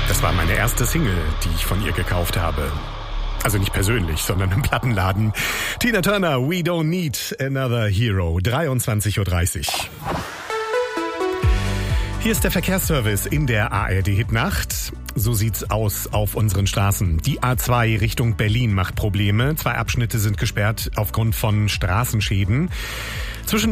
Das war meine erste Single, die ich von ihr gekauft habe. Also nicht persönlich, sondern im Plattenladen. Tina Turner, We Don't Need Another Hero, 23:30 Uhr. Hier ist der Verkehrsservice in der ARD-Hitnacht. So sieht's aus auf unseren Straßen. Die A2 Richtung Berlin macht Probleme. 2 Abschnitte sind gesperrt aufgrund von Straßenschäden. Zwischen